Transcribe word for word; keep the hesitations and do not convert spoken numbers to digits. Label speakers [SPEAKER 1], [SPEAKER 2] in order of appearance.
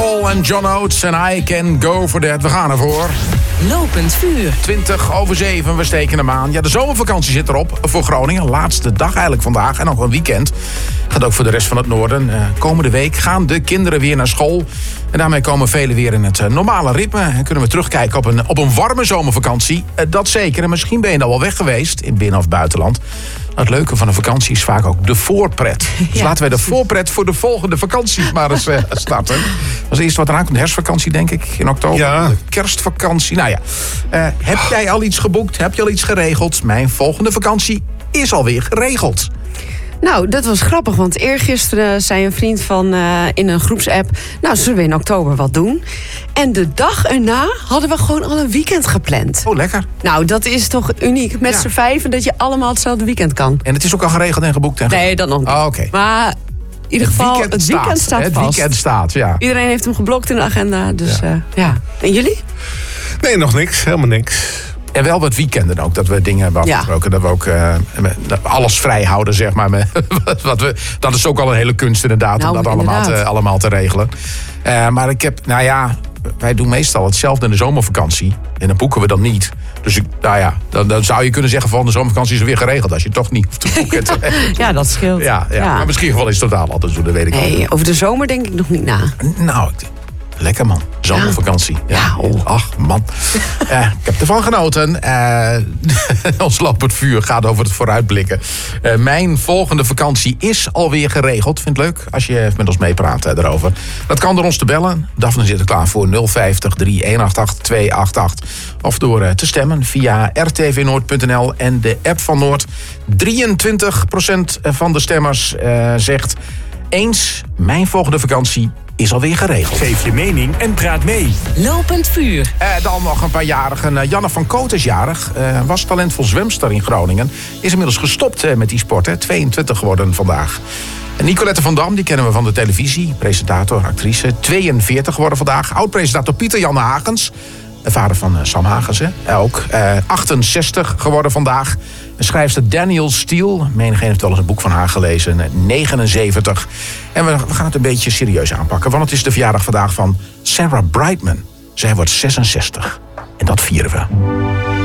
[SPEAKER 1] Paul en John Oates en I Can Go For That. We gaan ervoor.
[SPEAKER 2] Lopend vuur.
[SPEAKER 1] twintig over zeven, we steken hem aan. Ja, de zomervakantie zit erop voor Groningen. Laatste dag eigenlijk vandaag en nog een weekend. Gaat ook voor de rest van het noorden. Uh, komende week gaan de kinderen weer naar school. En daarmee komen velen weer in het uh, normale ritme. En kunnen we terugkijken op een, op een warme zomervakantie. Uh, dat zeker. En misschien ben je al wel weg geweest in binnen- of buitenland. Het leuke van een vakantie is vaak ook de voorpret. Dus ja. Laten wij de voorpret voor de volgende vakantie maar eens uh, starten. Als eerste wat eraan komt, de herfstvakantie denk ik, in oktober.
[SPEAKER 3] Ja.
[SPEAKER 1] De kerstvakantie. Nou ja, uh, heb jij al iets geboekt? Heb je al iets geregeld? Mijn volgende vakantie is alweer geregeld.
[SPEAKER 4] Nou, dat was grappig, want eergisteren zei een vriend van uh, in een groepsapp... nou, zullen we in oktober wat doen? En de dag erna hadden we gewoon al een weekend gepland.
[SPEAKER 1] Oh, lekker.
[SPEAKER 4] Nou, dat is toch uniek, met ja. z'n vijven... dat je allemaal hetzelfde weekend kan.
[SPEAKER 1] En het is ook al geregeld en geboekt? En
[SPEAKER 4] nee, dat nog niet.
[SPEAKER 1] Oh, oké. Okay.
[SPEAKER 4] Maar in ieder geval, het weekend, het weekend staat, staat
[SPEAKER 1] het
[SPEAKER 4] vast.
[SPEAKER 1] Het weekend staat, ja.
[SPEAKER 4] Iedereen heeft hem geblokt in de agenda, dus ja. Uh, ja. En jullie?
[SPEAKER 3] Nee, nog niks. Helemaal niks.
[SPEAKER 1] En wel wat weekenden ook, dat we dingen hebben afgesproken. Ja. Dat we ook uh, alles vrij houden, zeg maar. Wat we, dat is ook al een hele kunst inderdaad, nou, om dat allemaal te, allemaal te regelen. Uh, maar ik heb, nou ja, wij doen meestal hetzelfde in de zomervakantie. En dan boeken we dan niet. Dus ik, nou ja, dan, dan zou je kunnen zeggen van de zomervakantie is er weer geregeld. Als je toch niet hoeft te boeken.
[SPEAKER 4] Ja, dat scheelt.
[SPEAKER 1] Ja, ja. ja. Maar misschien wel is het totaal altijd zo, dat weet ik niet.
[SPEAKER 4] Nee, over de zomer denk ik nog niet na.
[SPEAKER 1] Nou, lekker man, zomervakantie. Ja. Ja, oh. Ach man, uh, ik heb ervan genoten. Uh, ons lopend vuur gaat over het vooruitblikken. Uh, mijn volgende vakantie is alweer geregeld. Vind het leuk als je met ons meepraat uh, daarover. Dat kan door ons te bellen. Daphne zit er klaar voor nul vijftig, drie een acht acht, twee acht acht. Of door uh, te stemmen via r t v noord punt n l en de app van Noord. drieëntwintig procent van de stemmers uh, zegt eens, mijn volgende vakantie is alweer geregeld.
[SPEAKER 5] Geef je mening en praat mee.
[SPEAKER 2] Lopend vuur.
[SPEAKER 1] Uh, dan nog een paar jarigen. Uh, Janne van Koot is jarig. Uh, was talentvol zwemster in Groningen. Is inmiddels gestopt uh, met die sport. Hè. tweeëntwintig geworden vandaag. En Nicolette van Dam, die kennen we van de televisie. Presentator, actrice. tweeënveertig geworden vandaag. Oud-presentator Pieter-Jan Hagens. De vader van uh, Sam Hagens, hè. Uh, ook. Uh, achtenzestig geworden vandaag. De schrijfster Danielle Steel. Menigeen heeft wel eens een boek van haar gelezen. negenenzeventig. En we, we gaan het een beetje serieus aanpakken. Want het is de verjaardag vandaag van Sarah Brightman. Zij wordt zesenzestig. En dat vieren we.